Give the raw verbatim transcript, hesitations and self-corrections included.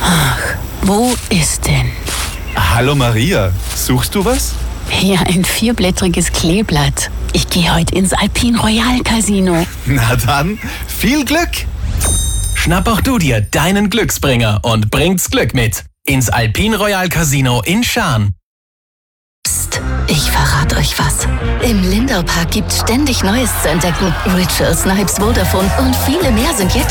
Ach, wo ist denn? Hallo Maria, suchst du was? Hier ein vierblättriges Kleeblatt. Ich gehe heute ins Alpine Royal Casino. Na dann, viel Glück! Schnapp auch du dir deinen Glücksbringer und bringt's Glück mit ins Alpine Royal Casino in Schaan. Psst, ich verrate euch was. Im Lindau Park gibt's ständig Neues zu entdecken. Ritual, Snipes, Vodafone und viele mehr sind jetzt